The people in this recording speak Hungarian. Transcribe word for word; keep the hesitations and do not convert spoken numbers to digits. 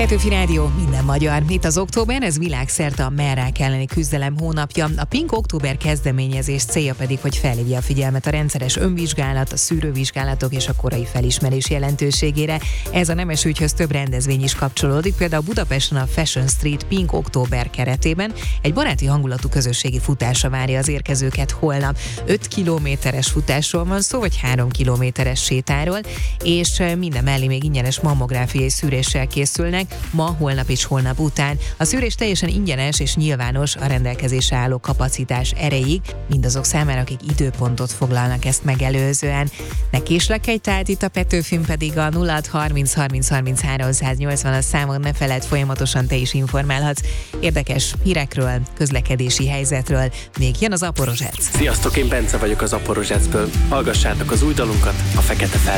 Petőfi Rádió, minden magyar. Itt az október, ez világszerte a merrák elleni küzdelem hónapja. A Pink Október kezdeményezés célja pedig, hogy felhívja a figyelmet a rendszeres önvizsgálat, a szűrővizsgálatok és a korai felismerés jelentőségére. Ez a nemes ügyhöz több rendezvény is kapcsolódik, például Budapesten a Fashion Street Pink Október keretében egy baráti hangulatú közösségi futásra várja az érkezőket holnap. öt kilométeres futásról van szó, vagy három kilométeres sétáról, és minden mellé még ingyenes mammográfiai szűréssel készülnek, ma, holnap és holnap után. A szűrés teljesen ingyenes és nyilvános a rendelkezésre álló kapacitás erejéig, mindazok számára, akik időpontot foglalnak ezt megelőzően. Ne késlekedj, tehát itt a Petőfin pedig a nulla hat harminc harminc harminchárom nyolcvan a számon, ne feledd, folyamatosan te is informálhatsz érdekes hírekről, közlekedési helyzetről. Még jön az Aporozsec. Sziasztok, én Bence vagyok az Aporozsecből. Hallgassátok az új dalunkat, a Fekete Fel.